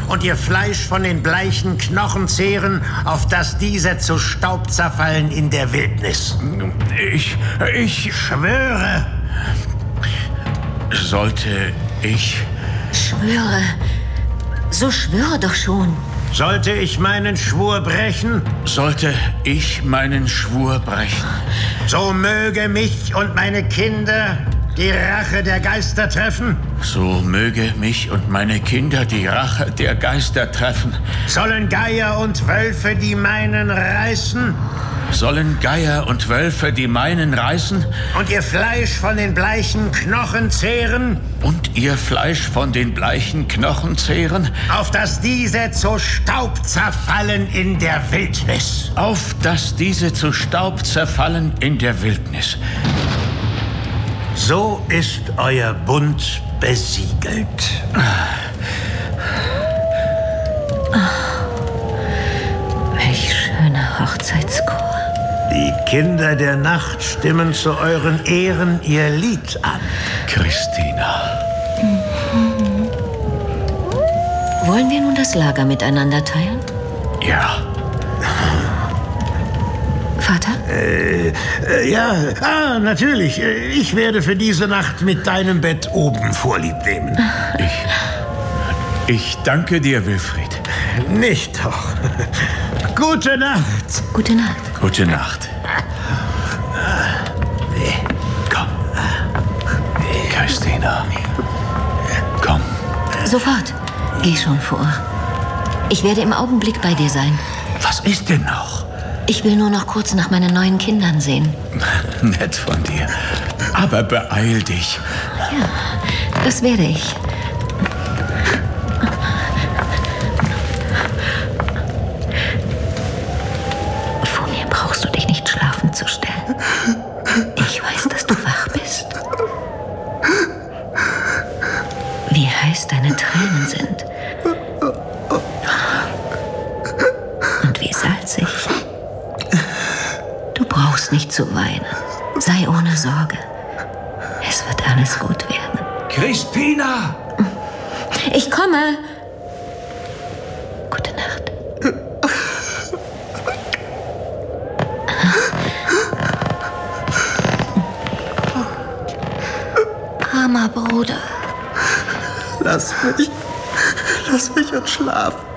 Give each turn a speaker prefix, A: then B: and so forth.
A: und ihr Fleisch von den bleichen Knochen zehren, auf dass diese zu Staub zerfallen in der Wildnis.
B: Ich
A: schwöre.
B: Sollte ich?
C: Schwöre. So schwöre doch schon.
A: Sollte ich meinen Schwur brechen?
B: Sollte ich meinen Schwur brechen?
A: So möge mich und meine Kinder die Rache der Geister treffen.
B: So möge mich und meine Kinder die Rache der Geister treffen.
A: Sollen Geier und Wölfe die meinen reißen?
B: Sollen Geier und Wölfe die meinen reißen?
A: Und ihr Fleisch von den bleichen Knochen zehren?
B: Und ihr Fleisch von den bleichen Knochen zehren?
A: Auf dass diese zu Staub zerfallen in der Wildnis.
B: Auf dass diese zu Staub zerfallen in der Wildnis.
A: So ist euer Bund besiegelt.
C: Welch schöner Hochzeitschor.
A: Die Kinder der Nacht stimmen zu euren Ehren ihr Lied an.
B: Christina.
C: Wollen wir nun das Lager miteinander teilen?
B: Ja.
C: Vater?
A: Ja, natürlich. Ich werde für diese Nacht mit deinem Bett oben Vorlieb nehmen.
B: Ich danke dir, Wilfried.
A: Nicht doch. Gute Nacht.
C: Gute Nacht.
B: Gute Nacht. Komm. Christina. Komm.
C: Sofort. Geh schon vor. Ich werde im Augenblick bei dir sein.
B: Was ist denn noch?
C: Ich will nur noch kurz nach meinen neuen Kindern sehen.
B: Nett von dir. Aber beeil dich.
C: Ja, das werde ich. Vor mir brauchst du dich nicht schlafen zu stellen. Ich weiß, dass du wach bist. Wie heiß deine Tränen sind. Und wie salzig. Du brauchst nicht zu weinen. Sei ohne Sorge. Es wird alles gut werden.
B: Christina!
C: Ich komme. Gute Nacht. Armer Bruder.
D: Lass mich entschlafen.